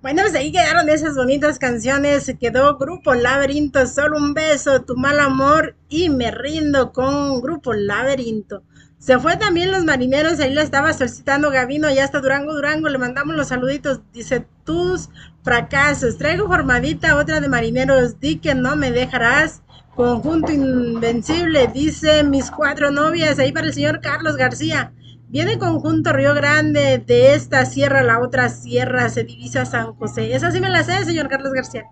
Bueno, pues ahí quedaron esas bonitas canciones. Se quedó Grupo Laberinto, Solo un beso, Tu mal amor y Me rindo con Grupo Laberinto. Se fue también Los Marineros, ahí la estaba solicitando Gavino, ya está Durango, Durango, le mandamos los saluditos. Dice, tus fracasos. Traigo formadita otra de Marineros, di que no me dejarás. Conjunto Invencible, dice mis cuatro novias, ahí para el señor Carlos García. Viene conjunto Río Grande, de esta sierra a la otra sierra se divisa San José. Esa sí me la sé, señor Carlos García.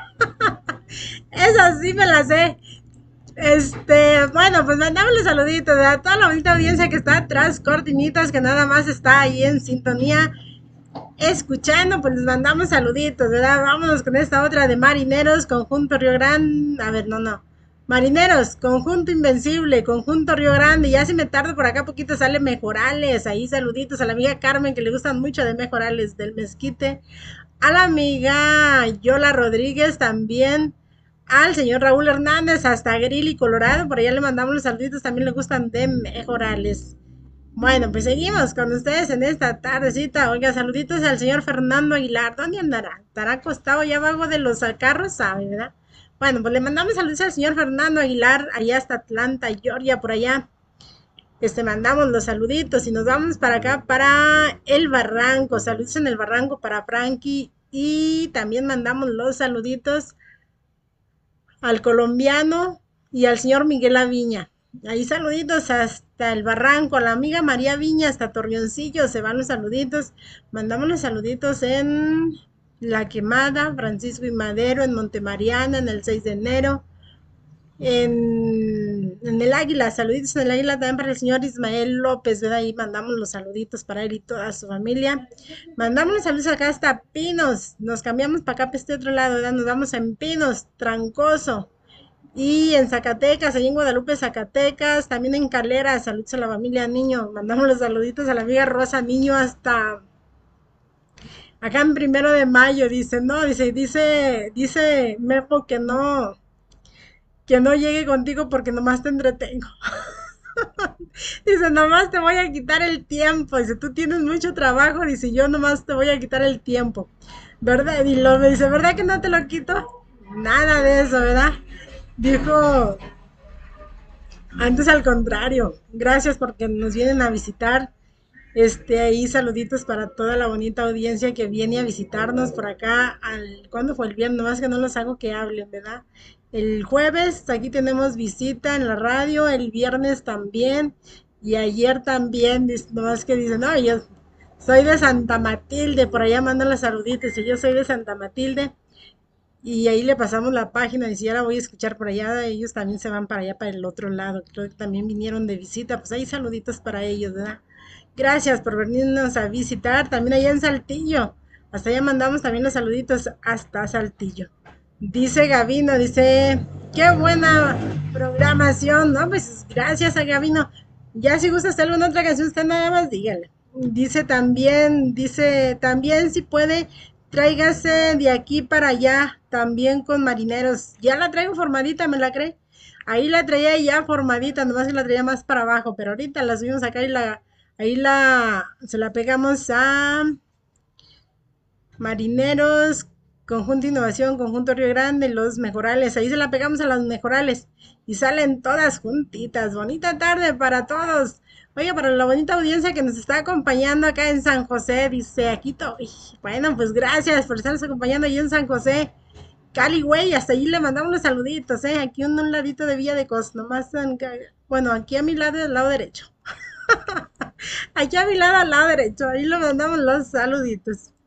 Esa sí me la sé. Bueno, pues mandámosle saluditos a toda la bonita audiencia que está atrás, cortinitas, que nada más está ahí en sintonía, escuchando, pues les mandamos saluditos, ¿verdad? Vámonos con esta otra de Marineros, Conjunto Río Grande. A ver, no. Marineros, Conjunto Invencible, Conjunto Río Grande. Ya si me tardo por acá poquito sale Mejorales. Ahí saluditos a la amiga Carmen, que le gustan mucho de Mejorales del Mezquite. A la amiga Yola Rodríguez también. Al señor Raúl Hernández, hasta Grill y Colorado. Por allá le mandamos los saluditos. También le gustan de Mejorales. Bueno, pues seguimos con ustedes en esta tardecita. Oiga, saluditos al señor Fernando Aguilar. ¿Dónde andará? ¿Estará acostado allá abajo de los carros? ¿Sabe, verdad? Bueno, pues le mandamos saludos al señor Fernando Aguilar, allá hasta Atlanta, Georgia, por allá. Mandamos los saluditos y nos vamos para acá, para el Barranco. Saludos en el Barranco para Frankie. Y también mandamos los saluditos al colombiano y al señor Miguel Aviña. Ahí saluditos hasta el Barranco, a la amiga María Viña, hasta Torreoncillo, se van los saluditos. Mandamos los saluditos en La Quemada, Francisco y Madero, en Montemariana, en el 6 de enero. En el Águila, saluditos en el Águila también para el señor Ismael López, ¿verdad? Ahí mandamos los saluditos para él y toda su familia. Mandamos los saludos acá hasta Pinos, nos cambiamos para acá, para este otro lado, ¿verdad? Nos vamos en Pinos, Trancoso, y en Zacatecas, ahí en Guadalupe, Zacatecas, también en Calera, saludos a la familia Niño, mandamos los saluditos a la amiga Rosa Niño hasta acá en 1 de Mayo, dice, no, dice Memo que no llegue contigo porque nomás te entretengo. Dice, nomás te voy a quitar el tiempo. Dice, tú tienes mucho trabajo. Dice, yo nomás te voy a quitar el tiempo. ¿Verdad? Y lo me dice, ¿verdad que no te lo quito? Nada de eso, ¿verdad? Dijo, antes al contrario. Gracias porque nos vienen a visitar. Ahí saluditos para toda la bonita audiencia que viene a visitarnos por acá. ¿Cuándo fue el viernes? Nomás que no los hago que hablen, ¿verdad? El jueves aquí tenemos visita en la radio, el viernes también y ayer también, nomás que dicen, no, yo soy de Santa Matilde, por allá mandan los saluditos y yo soy de Santa Matilde y ahí le pasamos la página y si ahora voy a escuchar por allá, ellos también se van para allá, para el otro lado, creo que también vinieron de visita, pues ahí saluditos para ellos, ¿verdad? Gracias por venirnos a visitar, también allá en Saltillo, hasta allá mandamos también los saluditos hasta Saltillo. Dice Gavino, dice, qué buena programación, ¿no? Pues gracias a Gavino. Ya si gusta hacer alguna otra canción, usted nada más dígale. Dice también si puede, tráigase de aquí para allá, también con marineros. Ya la traigo formadita, ¿me la cree? Ahí la traía ya formadita, nomás que la traía más para abajo, pero ahorita la subimos acá y se la pegamos a Marineros, Conjunto Innovación, Conjunto Río Grande, Los Mejorales. Ahí se la pegamos a las Mejorales y salen todas juntitas. Bonita tarde para todos. Oye, para la bonita audiencia que nos está acompañando acá en San José, dice aquí estoy. Bueno, pues gracias por estarnos acompañando ahí en San José. Cali, güey, hasta allí le mandamos los saluditos, ¿eh? Aquí un ladito de Villa de Cos, nomás, bueno, aquí a mi lado, al lado derecho. Aquí a mi lado, al lado derecho, ahí le mandamos los saluditos.